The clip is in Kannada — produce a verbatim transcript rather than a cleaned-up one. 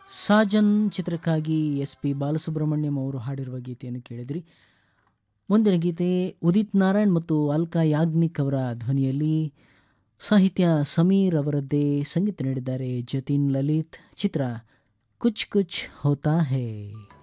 ಸಾಜನ್ ಚಿತ್ರಕ್ಕಾಗಿ ಎಸ್ ಪಿ ಬಾಲಸುಬ್ರಹ್ಮಣ್ಯಂ ಅವರು ಹಾಡಿರುವ ಗೀತೆಯನ್ನು ಕೇಳಿದ್ರಿ. ಮುಂದಿನ ಗೀತೆ ಉದಿತ್ ನಾರಾಯಣ್ ಮತ್ತು ಅಲ್ಕಾ ಯಾಗ್ನಿಕ್ ಅವರ ಧ್ವನಿಯಲ್ಲಿ, ಸಾಹಿತ್ಯ ಸಮೀರ್ ಅವರದ್ದೇ, ಸಂಗೀತ ನೀಡಿದ್ದಾರೆ ಜತಿನ್ ಲಲಿತ್. ಚಿತ್ರ ಕುಚ್ ಕುಚ್ ಹೋತಾ ಹೇ.